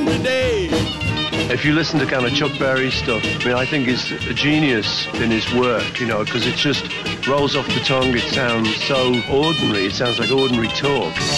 every day. If you listen to kind of Chuck Berry stuff, I mean, I think he's a genius in his work, you know, because it just rolls off the tongue. It sounds so ordinary. It sounds like ordinary talk.